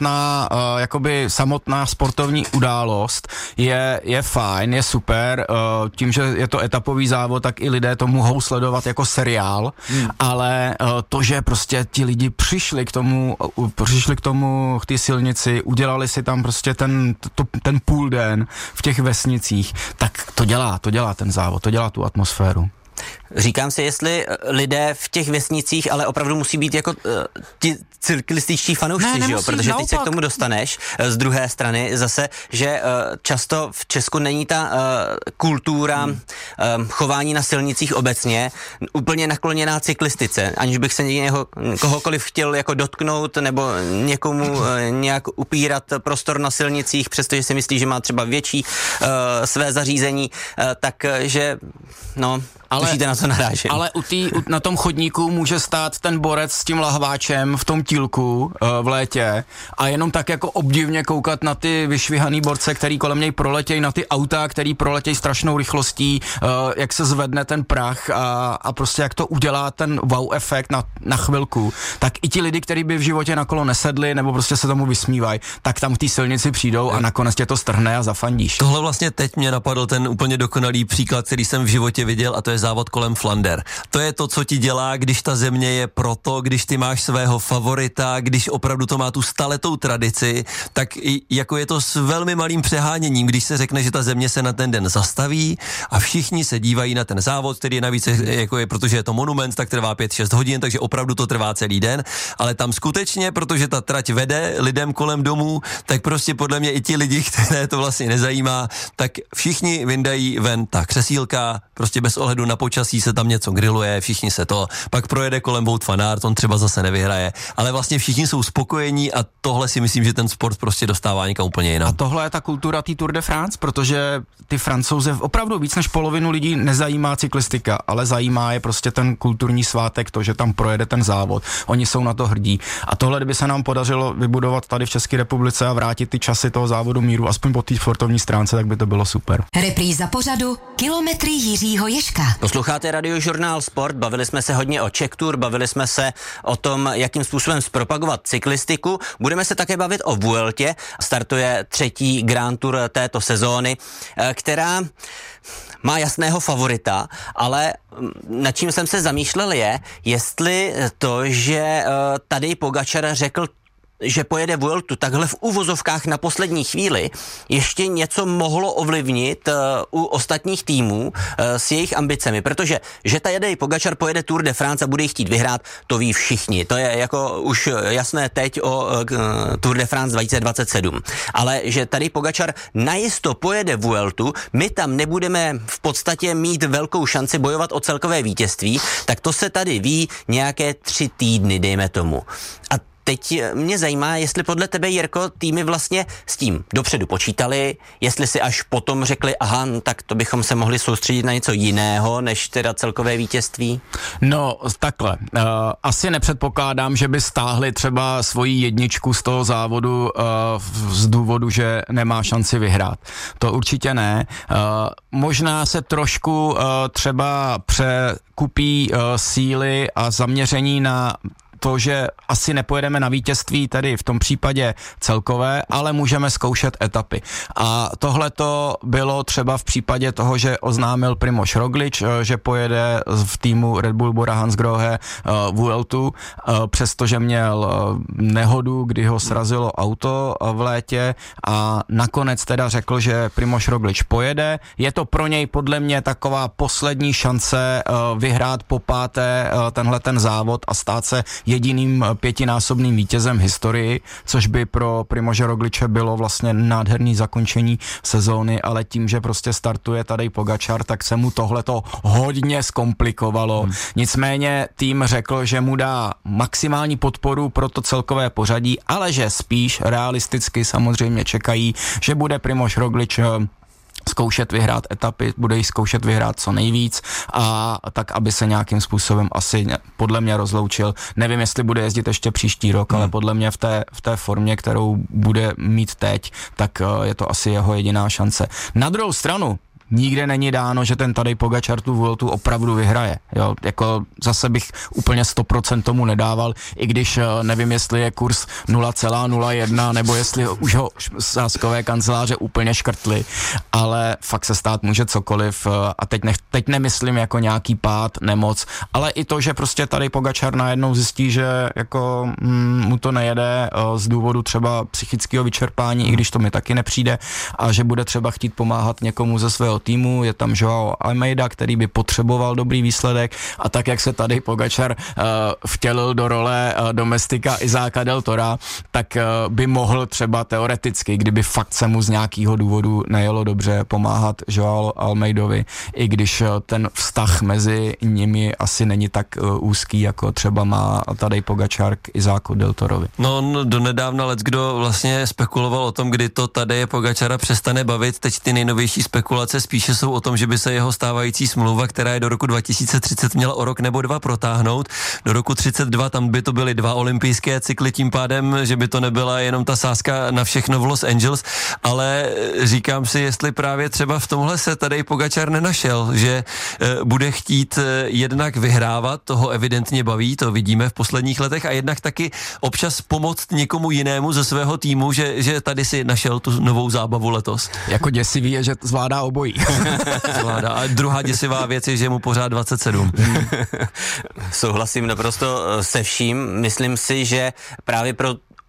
samotná sportovní událost je fajn, je super, tím, že je to etapový závod, tak i lidé to mohou sledovat jako seriál, ale to, že prostě ti lidi přišli k té silnici, udělali si tam prostě ten půl den v těch vesnicích, tak to dělá ten závod, to dělá tu atmosféru. Říkám si, jestli lidé v těch vesnicích ale opravdu musí být jako ti cyklističtí fanoušci, že jo? Protože teď se k tomu dostaneš z druhé strany zase, že často v Česku není ta kultura chování na silnicích obecně úplně nakloněná cyklistice, aniž bych se kohokoliv chtěl jako dotknout nebo někomu nějak upírat prostor na silnicích, přestože si myslí, že má třeba větší své zařízení, takže no... Tušíte, na co narážím. Ale na tom chodníku může stát ten borec s tím lahváčem v tom tílku v létě a jenom tak jako obdivně koukat na ty vyšvihaný borce, který kolem něj proletějí, na ty auta, který proletějí strašnou rychlostí, jak se zvedne ten prach a prostě jak to udělá ten wow efekt na chvilku, tak i ti lidi, kteří by v životě na kolo nesedli nebo prostě se tomu vysmívají, tak tam v té silnici přijdou a nakonec tě to strhne a zafandíš. Tohle vlastně teď mě napadl ten úplně dokonalý příklad, který jsem v životě viděl, a to je závod kolem Flander. To je to, co ti dělá, když ta země je proto, když ty máš svého favorita, když opravdu to má tu staletou tradici, tak jako je to s velmi malým přeháněním, když se řekne, že ta země se na ten den zastaví a všichni se dívají na ten závod, který je navíc, jako je, protože je to monument, tak trvá 5-6 hodin, takže opravdu to trvá celý den, ale tam skutečně, protože ta trať vede lidem kolem domů, tak prostě podle mě i ti lidi, které to vlastně nezajímá, tak všichni vyndají ven ta křesílka, prostě bez ohledu na počasí se tam něco grilluje, všichni se to, pak projede kolem Wout van Aert, on třeba zase nevyhraje, ale vlastně všichni jsou spokojení a tohle si myslím, že ten sport prostě dostává někam úplně jinam. A tohle je ta kultura té Tour de France, protože ty Francouze opravdu víc než polovinu lidí nezajímá cyklistika, ale zajímá je prostě ten kulturní svátek, to, že tam projede ten závod. Oni jsou na to hrdí. A tohle, kdyby se nám podařilo vybudovat tady v České republice a vrátit ty časy toho závodu míru aspoň po té sportovní stránce, tak by to bylo super. Repríza pořadu Kilometry Jiřího Ježka. Posloucháte Radiožurnál Sport, bavili jsme se hodně o Czech Tour, bavili jsme se o tom, jakým způsobem zpropagovat cyklistiku. Budeme se také bavit o Vueltě. Startuje 3. Grand Tour této sezóny, která má jasného favorita, ale nad čím jsem se zamýšlel je, jestli to, že tady Pogačar řekl, že pojede Vueltu takhle v uvozovkách na poslední chvíli, ještě něco mohlo ovlivnit u ostatních týmů s jejich ambicemi, protože že Tadej Pogačar pojede Tour de France a bude ji chtít vyhrát, to ví všichni. To je jako už jasné teď o Tour de France 2027. Ale že tady Pogačar najisto pojede Vueltu, my tam nebudeme v podstatě mít velkou šanci bojovat o celkové vítězství, tak to se tady ví nějaké 3 týdny, dejme tomu. A teď mě zajímá, jestli podle tebe, Jirko, týmy vlastně s tím dopředu počítali, jestli si až potom řekli, aha, no, tak to bychom se mohli soustředit na něco jiného, než teda celkové vítězství? No, takhle. Asi nepředpokládám, že by stáhli třeba svoji jedničku z toho závodu z důvodu, že nemá šanci vyhrát. To určitě ne. Možná se trošku třeba překupí síly a zaměření na to, že asi nepojedeme na vítězství tady v tom případě celkové, ale můžeme zkoušet etapy. A tohle to bylo třeba v případě toho, že oznámil Primož Roglič, že pojede v týmu Red Bull Bora Hansgrohe Vueltu, přestože měl nehodu, kdy ho srazilo auto v létě a nakonec teda řekl, že Primož Roglič pojede. Je to pro něj podle mě taková poslední šance vyhrát po páté tenhle ten závod a stát se jediným 5násobným vítězem v historii, což by pro Primože Rogliče bylo vlastně nádherný zakončení sezóny, ale tím, že prostě startuje Tadej Pogačar, tak se mu tohleto hodně zkomplikovalo. Nicméně tým řekl, že mu dá maximální podporu pro to celkové pořadí, ale že spíš realisticky samozřejmě čekají, že bude Primož Roglič zkoušet vyhrát etapy, bude jí zkoušet vyhrát co nejvíc a tak, aby se nějakým způsobem asi podle mě rozloučil. Nevím, jestli bude jezdit ještě příští rok, ale podle mě v té formě, kterou bude mít teď, tak je to asi jeho jediná šance. Na druhou stranu, nikde není dáno, že ten Tadej Pogačar tu Vueltu opravdu vyhraje. Jo, jako zase bych úplně 100% tomu nedával, i když nevím, jestli je kurz 0,01, nebo jestli už ho sázkové kanceláře úplně škrtli, ale fakt se stát může cokoliv a teď nemyslím jako nějaký pád, nemoc, ale i to, že prostě Tadej Pogačar najednou zjistí, že jako mu to nejede z důvodu třeba psychického vyčerpání, i když to mi taky nepřijde, a že bude třeba chtít pomáhat někomu ze svého týmu, je tam Joao Almeida, který by potřeboval dobrý výsledek a tak, jak se tady Pogačar vtělil do role domestika Izáka del Tora, tak by mohl třeba teoreticky, kdyby fakt se mu z nějakého důvodu nejelo dobře, pomáhat Joao Almeidovi, i když ten vztah mezi nimi asi není tak úzký, jako třeba má Tadej Pogačar k Izáku del Torovi. No, donedávna leckdo vlastně spekuloval o tom, kdy to Tadeje Pogačara přestane bavit. Teď ty nejnovější spekulace spíše jsou o tom, že by se jeho stávající smlouva, která je do roku 2030, měla o rok nebo 2 protáhnout. Do roku 32 tam by to byly 2 olympijské cykly, tím pádem, že by to nebyla jenom ta sázka na všechno v Los Angeles, ale říkám si, jestli právě třeba v tomhle se Tadej Pogačar nenašel, že bude chtít jednak vyhrávat, toho evidentně baví, to vidíme v posledních letech, a jednak taky občas pomoct někomu jinému ze svého týmu, že tady si našel tu novou zábavu letos. Jako děsivý je, že zvládá obojí. Zvládá. A druhá děsivá věc je, že je mu pořád 27. Souhlasím naprosto se vším. Myslím si, že právě pro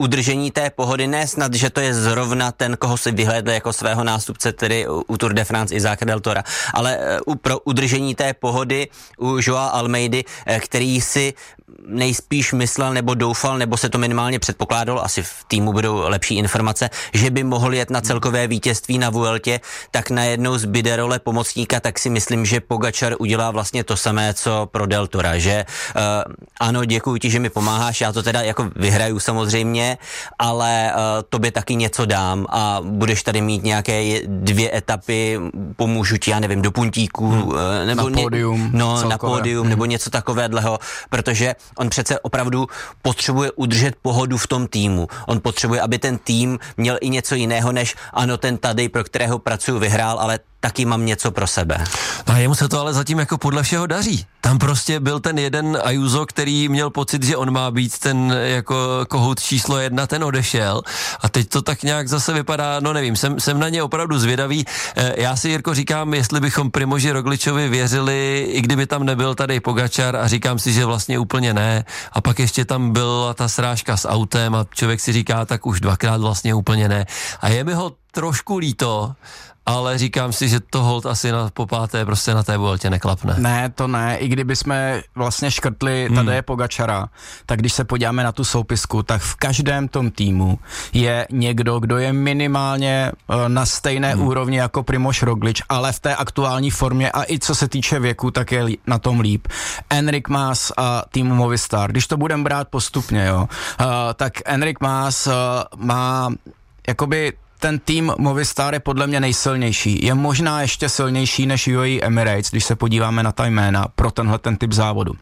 udržení té pohody, ne snad, že to je zrovna ten, koho si vyhlédl jako svého nástupce, tedy u Tour de France Isaac Del Tora, ale pro udržení té pohody u Joa Almeidy, který si nejspíš myslel nebo doufal, nebo se to minimálně předpokládalo, asi v týmu budou lepší informace, že by mohl jet na celkové vítězství na Vueltě, tak najednou zbyde role pomocníka, tak si myslím, že Pogačar udělá vlastně to samé, co pro Del Tora, že ano, děkuji ti, že mi pomáháš, já to teda jako vyhraju samozřejmě, ale tobě taky něco dám a budeš tady mít nějaké 2 etapy, pomůžu ti, já nevím, do puntíku, nebo na pódium, na pódium, nebo něco takového, protože on přece opravdu potřebuje udržet pohodu v tom týmu. On potřebuje, aby ten tým měl i něco jiného, než ano, ten Tadej, pro kterého pracuju, vyhrál, ale taky mám něco pro sebe. A jemu se to ale zatím jako podle všeho daří. Tam prostě byl ten jeden Ayuso, který měl pocit, že on má být ten jako kohout číslo 1, ten odešel a teď to tak nějak zase vypadá, no nevím, jsem na ně opravdu zvědavý. Já si, Jirko, říkám, jestli bychom Primoži Rogličovi věřili, i kdyby tam nebyl tady Pogačar, a říkám si, že vlastně úplně ne, a pak ještě tam byla ta srážka s autem a člověk si říká, tak už 2krát vlastně úplně ne. A je mi ho trošku líto, ale říkám si, že to hold asi po 5. prostě na té Vueltě neklapne. Ne, to ne. I kdyby jsme vlastně škrtli Tadeje Pogačara, tak když se podíváme na tu soupisku, tak v každém tom týmu je někdo, kdo je minimálně na stejné úrovni jako Primož Roglič, ale v té aktuální formě a i co se týče věku, tak je na tom líp. Enric Mas a tým Movistar. Když to budeme brát postupně, jo, tak Enric Mas má jakoby ten tým Movistar je podle mě nejsilnější. Je možná ještě silnější než UAE Emirates, když se podíváme na ta jména pro tenhle ten typ závodu.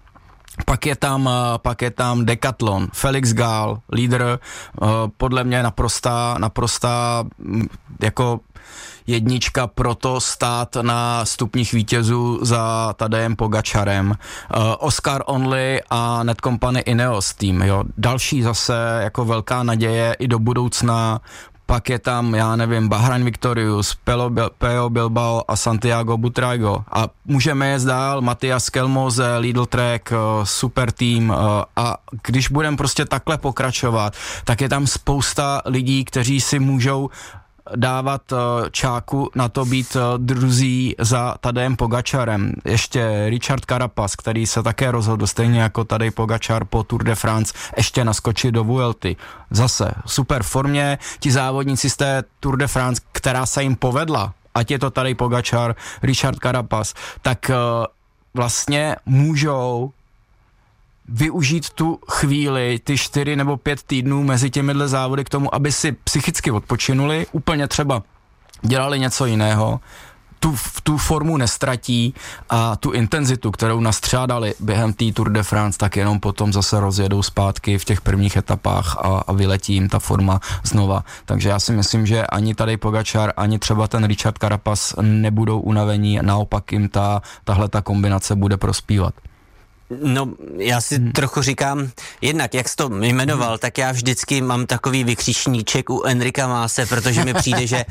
Pak je tam Decathlon, Felix Gall, lídr, podle mě naprostá jako jednička proto stát na stupních vítězů za Tadejem Pogačarem. Oscar Only a Netcompany Ineos tým, jo. Další zase jako velká naděje i do budoucna. Pak je tam, já nevím, Bahrain Victorious, Pello Bilbao a Santiago Butrego. A můžeme jít dál, Matias Kelmoze, Lidl Trek, super tým. A když budeme prostě takhle pokračovat, tak je tam spousta lidí, kteří si můžou dávat čáku na to být druzí za Tadejem Pogačarem. Ještě Richard Carapaz, který se také rozhodl stejně jako Tadej Pogačar po Tour de France ještě naskočit do Vuelty. Zase super formě, ti závodníci z té Tour de France, která se jim povedla, ať je to Tadej Pogačar, Richard Carapaz, tak vlastně můžou využít tu chvíli, ty 4 nebo 5 týdnů mezi těmihle závody k tomu, aby si psychicky odpočinuli, úplně třeba dělali něco jiného, tu formu nestratí a tu intenzitu, kterou nastřádali během té Tour de France, tak jenom potom zase rozjedou zpátky v těch prvních etapách a vyletí jim ta forma znova. Takže já si myslím, že ani tady Pogačar, ani třeba ten Richard Carapaz nebudou unavení, naopak jim tahleta kombinace bude prospívat. No, já si trochu říkám, jednak, jak jsi to jmenoval, tak já vždycky mám takový vykřičníček u Enrika Mase, protože mi přijde, že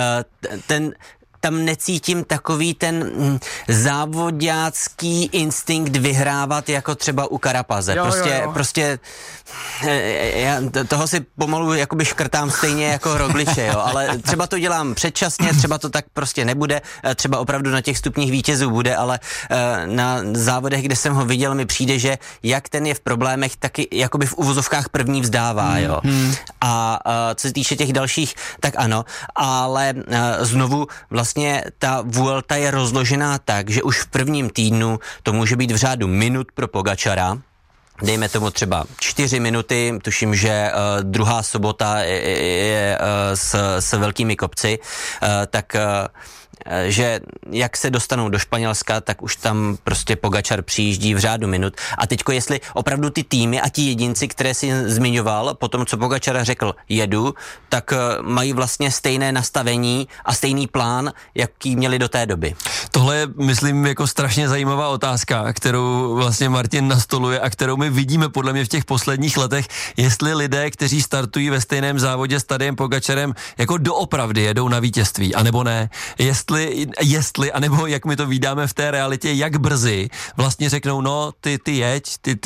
tam necítím takový ten závodácký instinkt vyhrávat jako třeba u Carapaze. Prostě já toho si pomalu jakoby škrtám stejně jako Rogliče, jo, ale třeba to dělám předčasně, třeba to tak prostě nebude, třeba opravdu na těch stupních vítězů bude, ale na závodech, kde jsem ho viděl, mi přijde, že jak ten je v problémech, taky jakoby v uvozovkách první vzdává, jo. A co se týče těch dalších, tak ano, ale znovu vlastně ta Vuelta je rozložená tak, že už v prvním týdnu to může být v řádu minut pro Pogačara, dejme tomu třeba 4 minuty, tuším, že druhá sobota je s velkými kopci, tak že jak se dostanou do Španělska, tak už tam prostě Pogačar přijíždí v řádu minut. A teďko, jestli opravdu ty týmy a ti jedinci, které si zmiňoval, po tom, co Pogačar řekl jedu, tak mají vlastně stejné nastavení a stejný plán, jaký měli do té doby. Tohle je, myslím, jako strašně zajímavá otázka, kterou vlastně Martin nastoluje a kterou my vidíme podle mě v těch posledních letech, jestli lidé, kteří startují ve stejném závodě s Tadejem Pogačarem, jako doopravdy jedou na vítězství, anebo ne. Jestli jestli, anebo jak my to vídáme v té realitě, jak brzy vlastně řeknou, no ty jeď,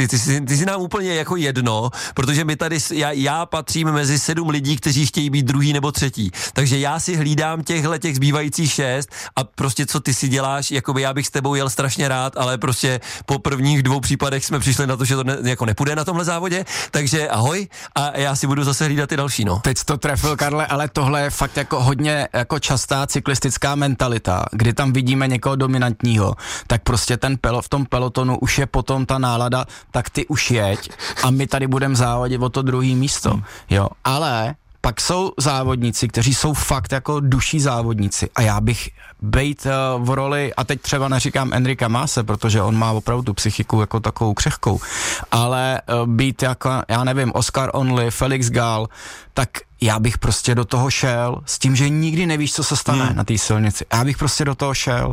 ty si nám úplně jako jedno, protože my tady, já patřím mezi 7 lidí, kteří chtějí být druhý nebo třetí, takže já si hlídám těch zbývajících 6 a prostě co ty si děláš, jakoby já bych s tebou jel strašně rád, ale prostě po prvních 2 případech jsme přišli na to, že to jako nepůjde na tomhle závodě, takže ahoj a já si budu zase hlídat ty další, no. Teď to trefil, Karle, ale tohle je fakt jako hodně jako častá cyklistická mentalita, kdy tam vidíme někoho dominantního, tak prostě v tom pelotonu už je potom ta nálada, tak ty už jeď a my tady budeme závodit o to druhý místo, jo, ale pak jsou závodníci, kteří jsou fakt jako duší závodníci a já bych bejt v roli, a teď třeba neříkám Enrika Maase, protože on má opravdu tu psychiku jako takovou křehkou, ale být jako, já nevím, Oscar Only, Felix Gall, tak já bych prostě do toho šel s tím, že nikdy nevíš, co se stane na té silnici. Já bych prostě do toho šel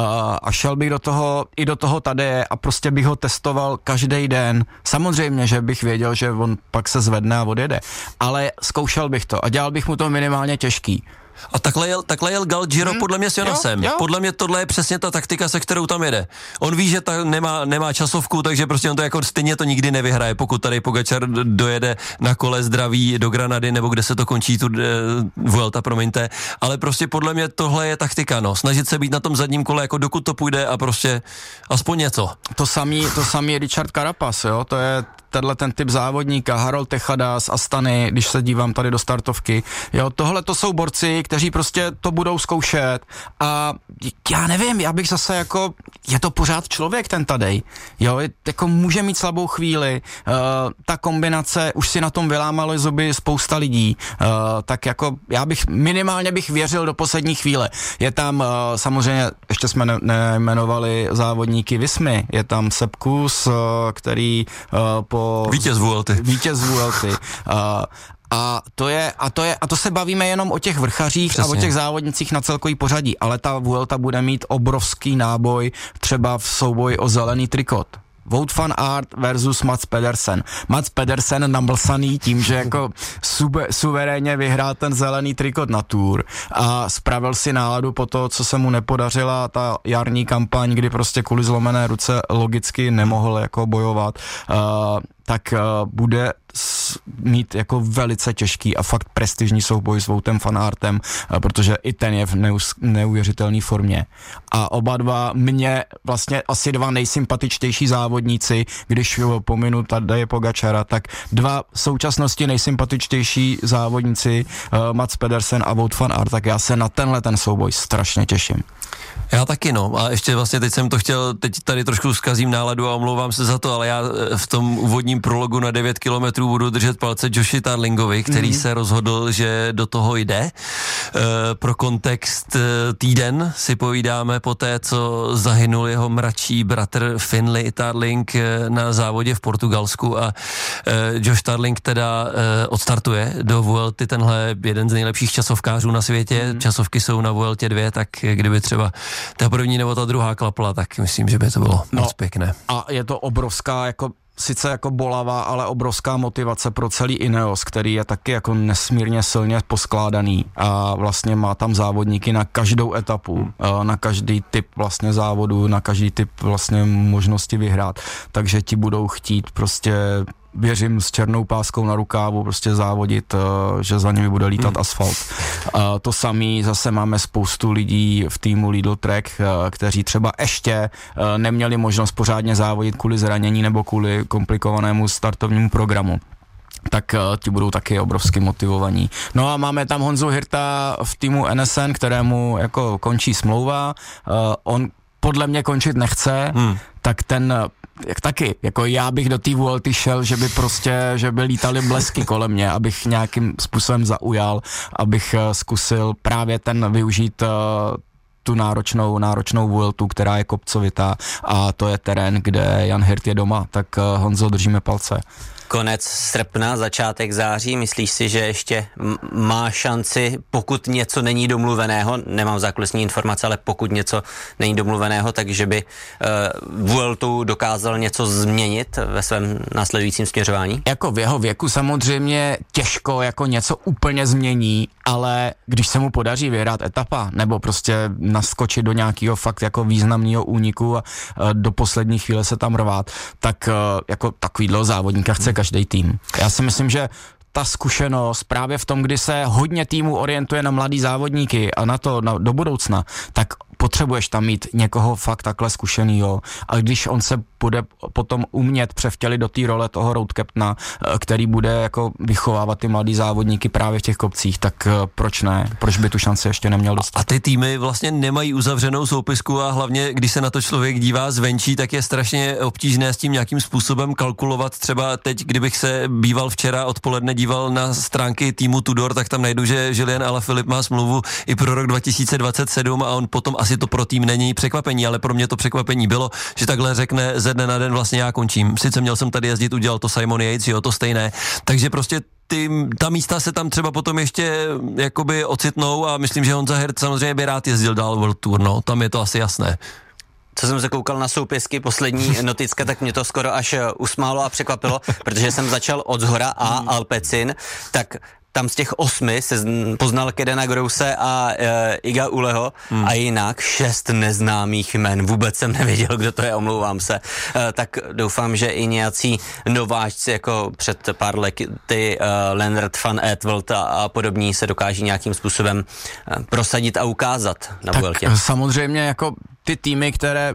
a šel bych do toho Tadeje a prostě bych ho testoval každý den. Samozřejmě, že bych věděl, že on pak se zvedne a odjede, ale zkoušel bych to a dělal bych mu to minimálně těžký. A takhle jel Gal Giro podle mě s Jonasem. Jo. Podle mě tohle je přesně ta taktika, se kterou tam jede. On ví, že nemá časovku, takže prostě on to jako stejně to nikdy nevyhraje, pokud tady Pogačar dojede na kole zdraví do Granady, nebo kde se to končí, tu Vuelta, promiňte. Ale prostě podle mě tohle je taktika, no. Snažit se být na tom zadním kole, jako dokud to půjde a prostě aspoň něco. To samý je Richard Carapaz, jo, to je tenhle ten typ závodníka, Harold Tejada z Astany, když se dívám tady do startovky, jo, tohle to jsou borci, kteří prostě to budou zkoušet a já nevím, já bych zase jako, je to pořád člověk ten Tadej, jo, jako může mít slabou chvíli, ta kombinace, už si na tom vylámalo zuby spousta lidí, tak jako já bych minimálně věřil do poslední chvíle. Je tam samozřejmě, ještě jsme nejmenovali závodníky Vismy, je tam Sepp Kuss, který Vítěz Vuelty. A to se bavíme jenom o těch vrchařích. Přesně. A o těch závodnicích na celkový pořadí, ale ta Vuelta bude mít obrovský náboj třeba v souboji o zelený trikot. Wout van Aert versus Mats Pedersen. Mats Pedersen namlsaný tím, že jako suverénně vyhrál ten zelený trikot na Tour a spravil si náladu po to, co se mu nepodařila ta jarní kampaň, kdy prostě kvůli zlomené ruce logicky nemohl jako bojovat, tak bude mít jako velice těžký a fakt prestižní souboj s Woutem van Aertem, protože i ten je v neuvěřitelné formě. A oba dva mě vlastně asi 2 nejsympatičtější závodníci, když pominu Tadeje Pogačara, tak 2 v současnosti nejsympatičtější závodníci, Mats Pedersen a Wout van Aert, tak já se na ten souboj strašně těším. Já taky, no. A ještě vlastně teď tady trošku zkazím náladu a omlouvám se za to, ale já v tom úvodním prologu na 9 kilometrů budu držet palce Joshi Tarlingovi, který se rozhodl, že do toho jde. Pro kontext, týden si povídáme po té, co zahynul jeho mladší bratr Finlay Tarling na závodě v Portugalsku a Josh Tarling teda odstartuje do Vuelty, tenhle jeden z nejlepších časovkářů na světě. Časovky jsou na Vueltě 2, tak kdyby třeba ta první nebo ta druhá klapla, tak myslím, že by to bylo moc pěkné. A je to obrovská jako sice jako bolavá, ale obrovská motivace pro celý Ineos, který je taky jako nesmírně silně poskládaný a vlastně má tam závodníky na každou etapu, na každý typ vlastně závodu, na každý typ vlastně možnosti vyhrát, takže ti budou chtít prostě, věřím, s černou páskou na rukávu prostě závodit, že za nimi bude lítat asfalt. To samý zase máme spoustu lidí v týmu Lidl Trek, kteří třeba ještě neměli možnost pořádně závodit kvůli zranění nebo kvůli komplikovanému startovnímu programu. Tak ti budou taky obrovsky motivovaní. No a máme tam Honzu Hirta v týmu NSN, kterému jako končí smlouva. On podle mě končit nechce, tak ten jak taky, jako já bych do té Vuelty šel, že by lítaly blesky kolem mě, abych nějakým způsobem zaujal, abych zkusil právě využít tu náročnou Vueltu, která je kopcovitá a to je terén, kde Jan Hirt je doma, tak Honzo, držíme palce. konec srpna, začátek září. Myslíš si, že ještě má šanci, pokud něco není domluveného, nemám zákulisní informace, ale pokud něco není domluveného, takže by Vueltou dokázal něco změnit ve svém následujícím směřování? Jako v jeho věku samozřejmě těžko jako něco úplně změní, ale když se mu podaří vyhrát etapa nebo prostě naskočit do nějakého fakt jako významného úniku a do poslední chvíle se tam rvát, tak jako takovýhle závodníka chce každý tým. Já si myslím, že ta zkušenost právě v tom, kdy se hodně týmů orientuje na mladý závodníky a na to do budoucna, tak potřebuješ tam mít někoho fakt takhle zkušenýho a když on se bude potom umět převtělit do té role toho road captaina, který bude jako vychovávat ty mladý závodníky právě v těch kopcích, tak proč ne? Proč by tu šanci ještě neměl dostat? A ty týmy vlastně nemají uzavřenou soupisku a hlavně, když se na to člověk dívá zvenčí, tak je strašně obtížné s tím nějakým způsobem kalkulovat. Třeba teď, kdybych se býval včera odpoledne díval na stránky týmu Tudor, tak tam najdu, že Julien Alaphilippe má smlouvu i pro rok 2027 a on potom asi to pro tým není překvapení, ale pro mě to překvapení bylo, že takhle řekne ze dne na den vlastně já končím. Sice měl jsem tady jezdit, udělal to Simon Yates, jo, to stejné. Takže prostě ta místa se tam třeba potom ještě jakoby ocitnou a myslím, že Honza Hert samozřejmě by rád jezdil dál World Tour, no, tam je to asi jasné. Co jsem se koukal na soupisky, poslední noticka, tak mě to skoro až usmálo a překvapilo, protože jsem začal od zhora a Alpecin, tak tam z těch 8 se poznal Kedena Grouse a Iga Uleho a jinak 6 neznámých jmen. Vůbec jsem nevěděl, kdo to je, omlouvám se. Tak doufám, že i nějací nováčci, jako před pár lety Lennart van Eetvelt a podobní se dokáží nějakým způsobem prosadit a ukázat na Vueltě. Tak samozřejmě jako ty týmy,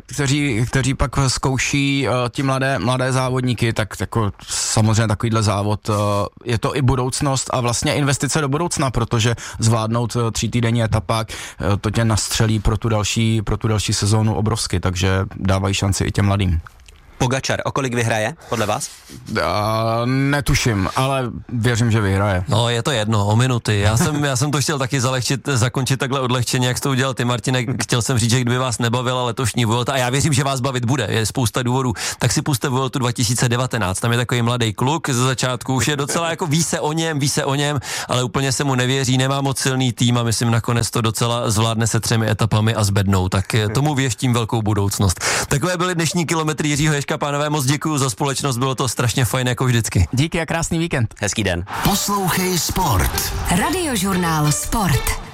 kteří pak zkouší ti mladé závodníky, tak jako samozřejmě takovýhle závod je to i budoucnost a vlastně investice do budoucna, protože zvládnout 3týdenní etapák, to tě nastřelí pro tu další sezónu obrovsky, takže dávají šanci i těm mladým. Pogačar, o kolik vyhraje, podle vás? Netuším, ale věřím, že vyhraje. No, je to jedno, o minuty. Já jsem to chtěl taky zakončit takhle odlehčeně, jak jsi to udělal ty, Martine. Chtěl jsem říct, že kdyby vás nebavila letošní Vuelta, a já věřím, že vás bavit bude, je spousta důvodů, tak si puste Vueltu 2019. Tam je takový mladý kluk, ze začátku už je docela jako ví se o něm, ale úplně se mu nevěří, nemá moc silný tým a myslím nakonec to docela zvládne se 3 etapami a zbednou. Tak tomu věštím velkou budoucnost. Takové byly dnešní kilometry Jiřího Ježka. Pánové, moc děkuju za společnost, bylo to strašně fajn jako vždycky. Díky a krásný víkend. Hezký den. Poslouchej Sport. Radiožurnál Sport.